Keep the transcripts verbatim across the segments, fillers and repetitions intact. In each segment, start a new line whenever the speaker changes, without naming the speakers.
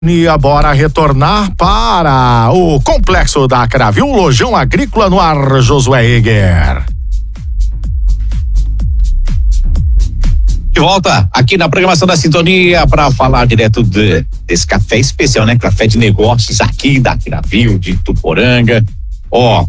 E bora retornar para o Complexo da Cravil, Lojão Agrícola no ar, Josué Eger.
De volta aqui na programação da Sintonia para falar direto de, desse café especial, né? Café de negócios aqui da Cravil, de Ituporanga. Ó,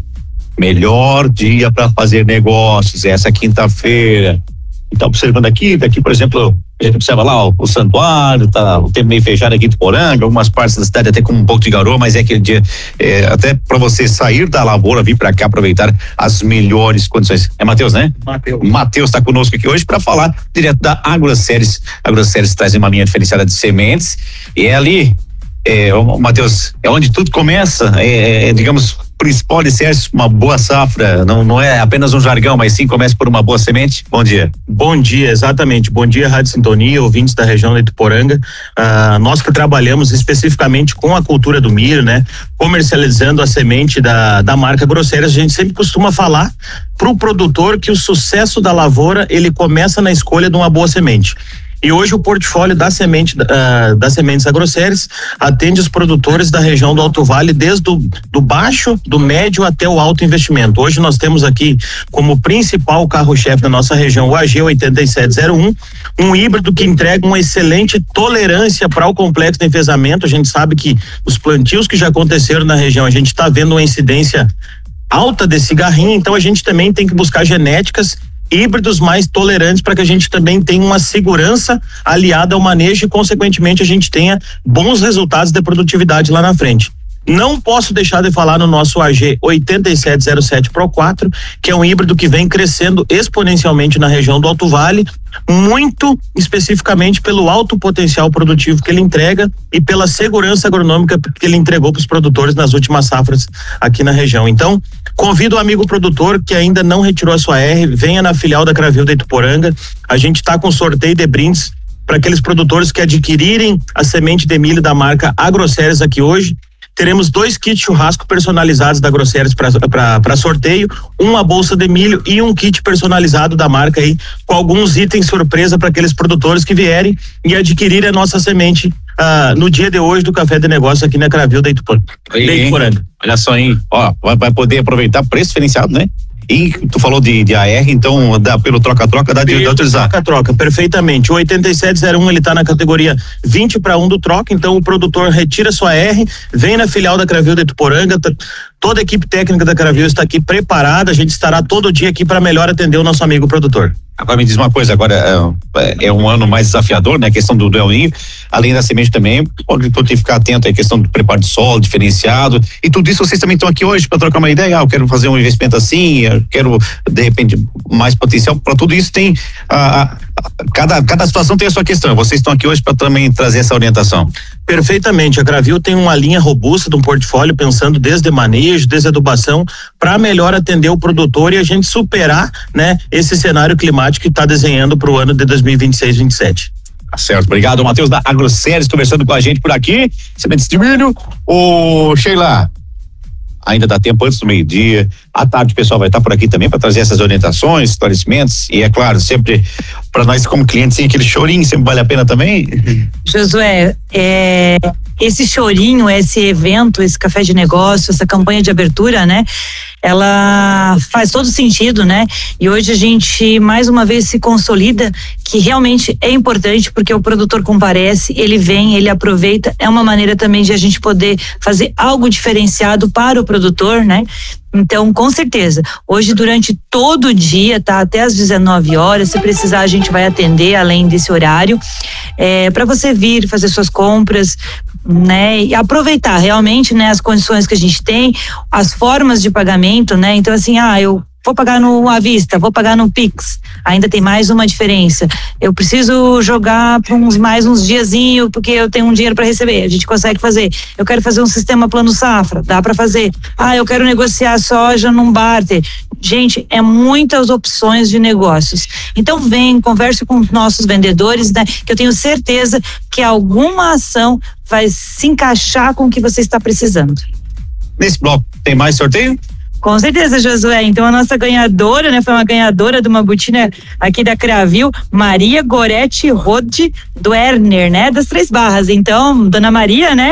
melhor dia para fazer negócios, essa quinta-feira. Tá observando aqui, daqui, por exemplo, a gente observa lá ó, o santuário, tá o tempo meio fechado aqui de Ituporanga, algumas partes da cidade até com um pouco de garoa, mas é aquele dia, é, até para você sair da lavoura, vir para cá, aproveitar as melhores condições. É Matheus, né?
Matheus.
Matheus tá conosco aqui hoje para falar direto da AgroSéries. A AgroSéries traz uma linha diferenciada de sementes e é ali, é, Matheus, é onde tudo começa, é, é digamos, principal alicerce, uma boa safra, não, não é apenas um jargão, mas sim começa por uma boa semente. Bom dia.
Bom dia, exatamente. Bom dia, Rádio Sintonia, ouvintes da região de Ituporanga. Ah, nós que trabalhamos especificamente com a cultura do milho, né? Comercializando a semente da, da marca AgroSéries, a gente sempre costuma falar para o produtor que o sucesso da lavoura, ele começa na escolha de uma boa semente. E hoje o portfólio da semente uh, das sementes AgroSéries atende os produtores da região do Alto Vale desde o do baixo, do médio até o alto investimento. Hoje nós temos aqui como principal carro-chefe da nossa região o A G oitenta e sete zero um, um híbrido que entrega uma excelente tolerância para o complexo de enfesamento. A gente sabe que os plantios que já aconteceram na região, a gente está vendo uma incidência alta desse garrinho, então a gente também tem que buscar genéticas híbridos mais tolerantes para que a gente também tenha uma segurança aliada ao manejo e consequentemente a gente tenha bons resultados de produtividade lá na frente. Não posso deixar de falar no nosso A G oitenta e sete zero sete Pro quatro, que é um híbrido que vem crescendo exponencialmente na região do Alto Vale, muito especificamente pelo alto potencial produtivo que ele entrega e pela segurança agronômica que ele entregou para os produtores nas últimas safras aqui na região. Então, convido o amigo produtor que ainda não retirou a sua R, venha na filial da Cravil de Ituporanga. A gente está com sorteio de brindes para aqueles produtores que adquirirem a semente de milho da marca AgroSéries aqui hoje. Teremos dois kits churrasco personalizados da AgroSéries para sorteio, uma bolsa de milho e um kit personalizado da marca aí, com alguns itens surpresa para aqueles produtores que vierem e adquirirem a nossa semente ah, no dia de hoje do Café de Negócio aqui na Cravil de Ituporanga.
Olha só, hein? Ó, vai, vai poder aproveitar preço diferenciado, né? E tu falou de, de A R, então dá pelo troca-troca, dá de, de utilizar.
Troca-troca, perfeitamente. O oitenta e sete zero um, ele tá na categoria vinte para um do troca, então o produtor retira sua R, vem na filial da Cravil de Ituporanga, t- toda a equipe técnica da Cravil está aqui preparada, a gente estará todo dia aqui para melhor atender o nosso amigo produtor.
Agora me diz uma coisa, agora é, é um ano mais desafiador, né? A questão do, do El Niño, além da semente também, pode ter que ficar atento à questão do preparo de solo, diferenciado, e tudo isso vocês também estão aqui hoje para trocar uma ideia. Ah, eu quero fazer um investimento assim, eu quero de repente mais potencial, para tudo isso tem a, a, cada, cada situação tem a sua questão, vocês estão aqui hoje para também trazer essa orientação.
Perfeitamente, a Cravil tem uma linha robusta de um portfólio pensando desde manejo, desde adubação, para melhor atender o produtor e a gente superar, né, esse cenário climático que está desenhando para o ano de dois mil e vinte e seis, vinte e sete.
Tá certo, obrigado, Matheus da AgroSéries conversando com a gente por aqui. Sementes de milho. Ô, Sheila, ainda dá tempo antes do meio-dia. À tarde o pessoal vai estar por aqui também para trazer essas orientações, esclarecimentos. E é claro, sempre para nós como clientes, tem aquele chorinho, sempre vale a pena também.
Josué, é, esse chorinho, esse evento, esse café de negócio, essa campanha de abertura, né? Ela faz todo sentido, né? E hoje a gente mais uma vez se consolida que realmente é importante porque o produtor comparece, ele vem, ele aproveita, é uma maneira também de a gente poder fazer algo diferenciado para o produtor, né? Então, com certeza, hoje durante todo o dia, tá? Até às dezenove horas, se precisar a gente vai atender além desse horário, é, para você vir fazer suas compras, né? E aproveitar realmente, né? As condições que a gente tem, as formas de pagamento, né? Então assim, ah, eu vou pagar no à vista, vou pagar no Pix, ainda tem mais uma diferença. Eu preciso jogar por uns mais uns diazinho porque eu tenho um dinheiro para receber, a gente consegue fazer. Eu quero fazer um sistema plano safra, dá para fazer. Ah, eu quero negociar soja num barter. Gente, é muitas opções de negócios. Então vem, converse com os nossos vendedores, né? Que eu tenho certeza que alguma ação vai se encaixar com o que você está precisando.
Nesse bloco tem mais sorteio?
Com certeza, Josué. Então a nossa ganhadora, né, foi uma ganhadora de uma botina aqui da Cravil, Maria Goretti Rode Duerner, né, das Três Barras. Então, Dona Maria, né,